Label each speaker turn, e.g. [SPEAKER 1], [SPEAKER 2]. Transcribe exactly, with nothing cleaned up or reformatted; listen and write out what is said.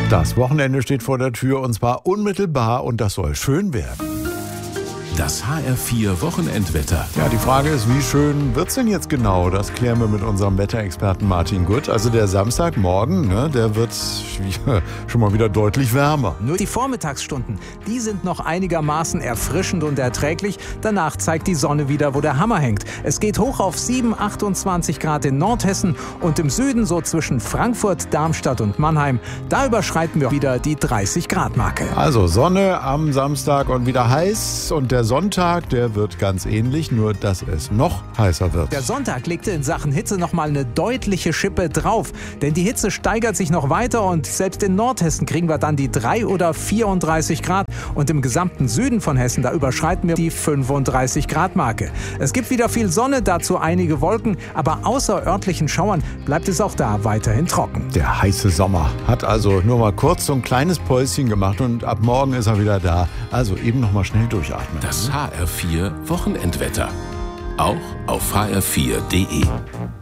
[SPEAKER 1] Das Wochenende steht vor der Tür und zwar unmittelbar und das soll schön werden.
[SPEAKER 2] Das H R vier Wochenendwetter.
[SPEAKER 1] Ja, die Frage ist, wie schön wird's denn jetzt genau? Das klären wir mit unserem Wetterexperten Martin Gutt. Also der Samstagmorgen, ne, der wird schon mal wieder deutlich wärmer.
[SPEAKER 3] Nur die Vormittagsstunden, die sind noch einigermaßen erfrischend und erträglich. Danach zeigt die Sonne wieder, wo der Hammer hängt. Es geht hoch auf sieben, achtundzwanzig Grad in Nordhessen und im Süden so zwischen Frankfurt, Darmstadt und Mannheim. Da überschreiten wir wieder die dreißig Grad Marke.
[SPEAKER 1] Also Sonne am Samstag und wieder heiß und der Sonntag, der wird ganz ähnlich, nur dass es noch heißer wird.
[SPEAKER 3] Der Sonntag legte in Sachen Hitze nochmal eine deutliche Schippe drauf, denn die Hitze steigert sich noch weiter und selbst in Nordhessen kriegen wir dann die drei oder vierunddreißig Grad und im gesamten Süden von Hessen, da überschreiten wir die fünfunddreißig Grad Marke. Es gibt wieder viel Sonne, dazu einige Wolken, aber außer örtlichen Schauern bleibt es auch da weiterhin trocken.
[SPEAKER 1] Der heiße Sommer hat also nur mal kurz so ein kleines Päuschen gemacht und ab morgen ist er wieder da. Also eben noch mal schnell durchatmen.
[SPEAKER 2] Das H R vier Wochenendwetter. Auch auf h r vier punkt d e.